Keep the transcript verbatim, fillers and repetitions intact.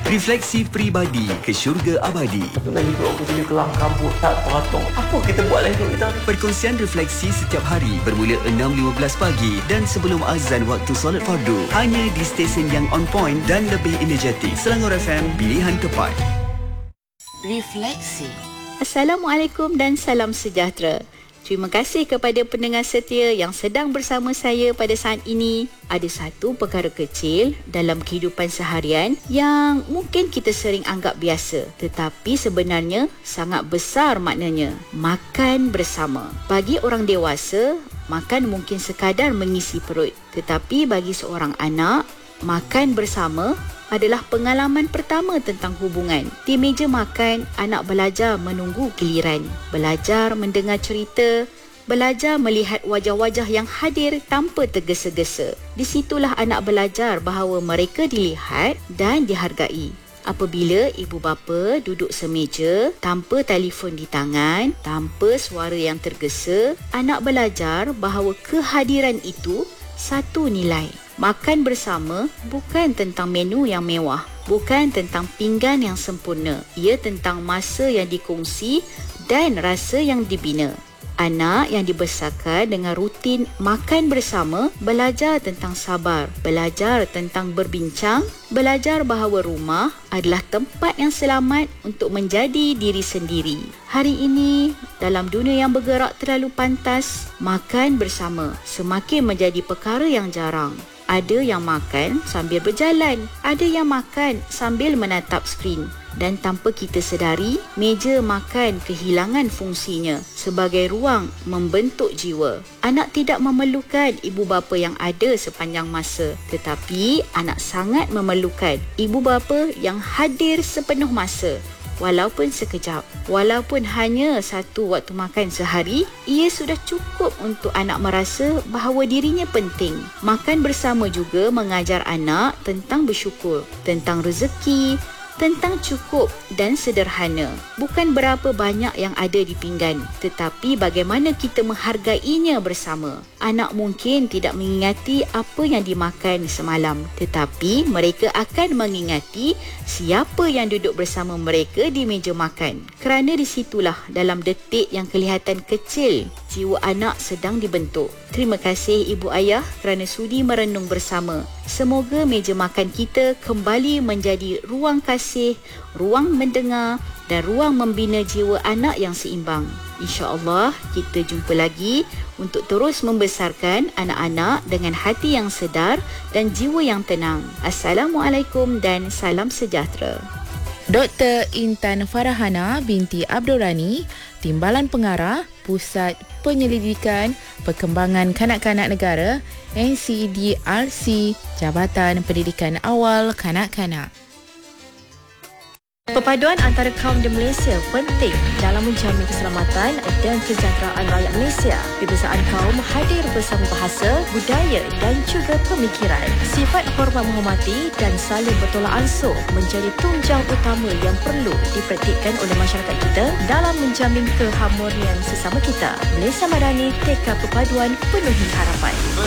Refleksi Peribadi ke Syurga Abadi. Dengan hidup aku jadi kelang kabut, tak teratur. Apa kita buat lah hidup kita ni? Perkongsian refleksi setiap hari bermula enam lima belas pagi dan sebelum azan waktu solat fardu. Hanya di stesen yang on point dan lebih energetik. Selangor F M, pilihan tepat. Refleksi. Assalamualaikum dan salam sejahtera. Terima kasih kepada pendengar setia yang sedang bersama saya pada saat ini. Ada satu perkara kecil dalam kehidupan seharian yang mungkin kita sering anggap biasa, tetapi sebenarnya sangat besar maknanya. Makan bersama. Bagi orang dewasa, makan mungkin sekadar mengisi perut. Tetapi bagi seorang anak, makan bersama adalah pengalaman pertama tentang hubungan. Di meja makan, anak belajar menunggu giliran, belajar mendengar cerita, belajar melihat wajah-wajah yang hadir tanpa tergesa-gesa. Di situlah anak belajar bahawa mereka dilihat dan dihargai. Apabila ibu bapa duduk semeja tanpa telefon di tangan, tanpa suara yang tergesa, anak belajar bahawa kehadiran itu satu nilai. Makan bersama bukan tentang menu yang mewah, bukan tentang pinggan yang sempurna. Ia tentang masa yang dikongsi dan rasa yang dibina. Anak yang dibesarkan dengan rutin makan bersama belajar tentang sabar, belajar tentang berbincang, belajar bahawa rumah adalah tempat yang selamat untuk menjadi diri sendiri. Hari ini, dalam dunia yang bergerak terlalu pantas, makan bersama semakin menjadi perkara yang jarang. Ada yang makan sambil berjalan, ada yang makan sambil menatap skrin. Dan tanpa kita sedari, meja makan kehilangan fungsinya sebagai ruang membentuk jiwa. Anak tidak memerlukan ibu bapa yang ada sepanjang masa, tetapi anak sangat memerlukan ibu bapa yang hadir sepenuh masa. Walaupun sekejap, walaupun hanya satu waktu makan sehari, ia sudah cukup untuk anak merasa bahawa dirinya penting. Makan bersama juga mengajar anak tentang bersyukur, tentang rezeki, tentang cukup dan sederhana. Bukan berapa banyak yang ada di pinggan, tetapi bagaimana kita menghargainya bersama. Anak mungkin tidak mengingati apa yang dimakan semalam, tetapi mereka akan mengingati siapa yang duduk bersama mereka di meja makan. Kerana di situlah, dalam detik yang kelihatan kecil, jiwa anak sedang dibentuk. Terima kasih ibu ayah kerana sudi merenung bersama. Semoga meja makan kita kembali menjadi ruang kasih, ruang mendengar dan ruang membina jiwa anak yang seimbang. InsyaAllah kita jumpa lagi untuk terus membesarkan anak-anak dengan hati yang sedar dan jiwa yang tenang. Assalamualaikum dan salam sejahtera. Doktor Intan Farahana binti Abdul Rani, Timbalan Pengarah, Pusat Penyelidikan Perkembangan Kanak-Kanak Negara, N C D R C, Jabatan Pendidikan Awal Kanak-Kanak. Perpaduan antara kaum di Malaysia penting dalam menjamin keselamatan dan kesejahteraan rakyat Malaysia. Perbezaan kaum hadir bersama bahasa, budaya dan juga pemikiran. Sifat hormat menghormati dan saling bertolak ansur menjadi tunjang utama yang perlu dipraktikkan oleh masyarakat kita dalam menjamin keharmonian sesama kita. Malaysia Madani, tekad perpaduan penuhi harapan.